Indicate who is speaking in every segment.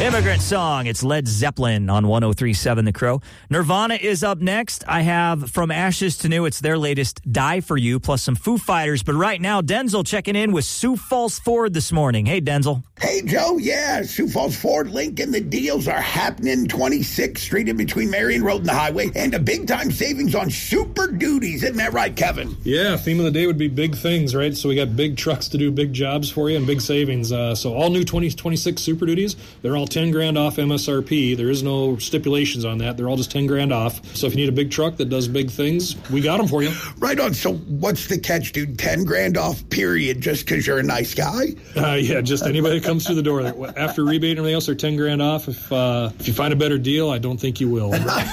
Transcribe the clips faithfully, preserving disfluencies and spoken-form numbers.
Speaker 1: Immigrant Song. It's Led Zeppelin on one oh three point seven The Crow. Nirvana is up next. I have From Ashes to New. It's their latest Die For You, plus some Foo Fighters. But right now, Denzel checking in with Sioux Falls Ford this morning. Hey, Denzel.
Speaker 2: Hey, Joe. Yeah, Sioux Falls Ford Lincoln. The deals are happening. twenty-sixth Street in between Marion Road and the highway. And a big-time savings on Super Duties. Isn't that right, Kevin?
Speaker 3: Yeah, theme of the day would be big things, right? So we got big trucks to do big jobs for you and big savings. Uh, so all new twenty twenty-six Super Duties, they're all ten grand off M S R P. There is no stipulations on that. They're all just ten grand off. So if you need a big truck that does big things, we got them for you.
Speaker 2: Right on. So what's the catch, dude? ten grand off, period, just because you're a nice guy?
Speaker 3: Uh, yeah, just anybody that comes through the door. After rebate and everything else, they're ten grand off. If uh, if you find a better deal, I don't think you will.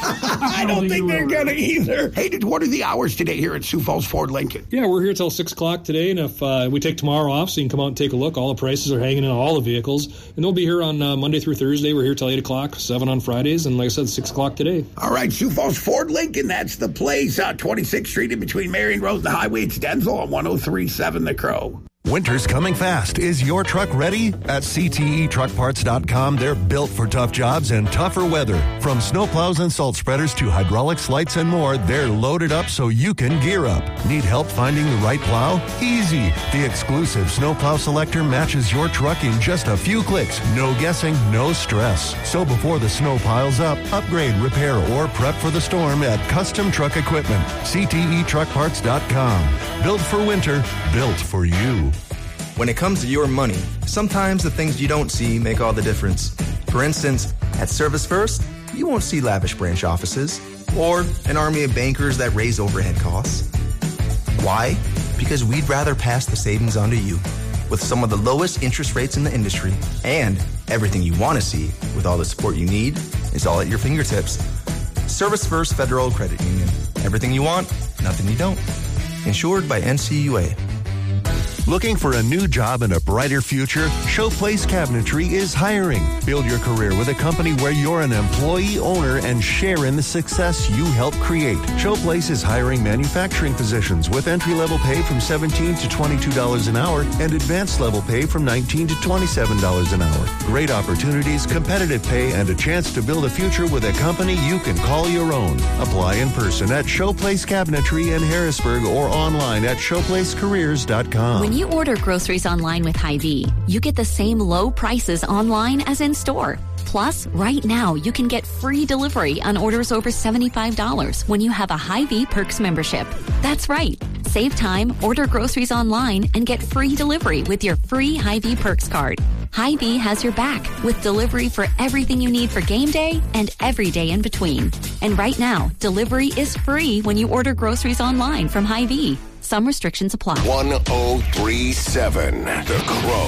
Speaker 2: I don't think, think they're going to either. Hey, dude, what are the hours today here at Sioux Falls Ford Lincoln?
Speaker 3: Yeah, we're here till six o'clock today, and if uh, we take tomorrow off, so you can come out and take a look. All the prices are hanging in all the vehicles, and they'll be here on uh, Monday through Thursday. We're here till eight o'clock, seven on Fridays, and like I said, six o'clock today.
Speaker 2: All right, Sioux Falls Ford Lincoln, that's the place. Uh, twenty-sixth Street in between Marion Road and the highway. It's Denzel on one oh three point seven The Crow.
Speaker 4: Winter's coming fast. Is your truck ready? At C T E Truck Parts dot com, they're built for tough jobs and tougher weather. From snowplows and salt spreaders to hydraulics, lights, and more, they're loaded up so you can gear up. Need help finding the right plow? Easy. The exclusive Snowplow Selector matches your truck in just a few clicks. No guessing, no stress. So before the snow piles up, upgrade, repair, or prep for the storm at Custom Truck Equipment. C T E Truck Parts dot com. Built for winter, built for you.
Speaker 5: When it comes to your money, sometimes the things you don't see make all the difference. For instance, at Service First, you won't see lavish branch offices or an army of bankers that raise overhead costs. Why? Because we'd rather pass the savings on to you with some of the lowest interest rates in the industry, and everything you want to see with all the support you need is all at your fingertips. Service First Federal Credit Union. Everything you want, nothing you don't. Insured by N C U A.
Speaker 4: Looking for a new job and a brighter future? Showplace Cabinetry is hiring. Build your career with a company where you're an employee owner and share in the success you help create. Showplace is hiring manufacturing positions with entry-level pay from seventeen to twenty-two dollars an hour and advanced level pay from nineteen to twenty-seven dollars an hour. Great opportunities, competitive pay, and a chance to build a future with a company you can call your own. Apply in person at Showplace Cabinetry in Harrisburg or online at showplace careers dot com.
Speaker 6: When you order groceries online with Hy-Vee, you get the same low prices online as in store. Plus, right now, you can get free delivery on orders over seventy-five dollars when you have a Hy-Vee Perks membership. That's right. Save time, order groceries online, and get free delivery with your free Hy-Vee Perks card. Hy-Vee has your back with delivery for everything you need for game day and every day in between. And right now, delivery is free when you order groceries online from Hy-Vee. Some restrictions apply.
Speaker 7: one oh three point seven The Crow.